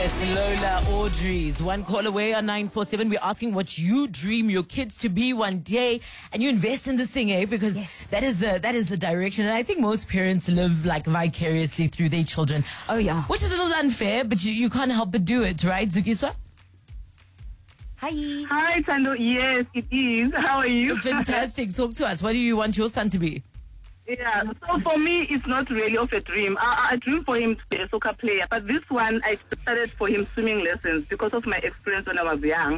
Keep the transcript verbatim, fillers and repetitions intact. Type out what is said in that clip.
It's Lola Audrey's one call away on nine four seven. We're asking what you dream your kids to be one day, and you invest in this thing, eh? Because yes. that is the that is the direction. And I think most parents live like vicariously through their children. Oh yeah, which is a little unfair, but you, you can't help but do it, right, Zukiswa? Hi. Hi, Tando. Yes, it is. How are you? Fantastic. Talk to us. What do you want your son to be? Yeah, so for me, it's not really of a dream. I, I dream for him to be a soccer player, but this one, I started for him swimming lessons because of my experience when I was young.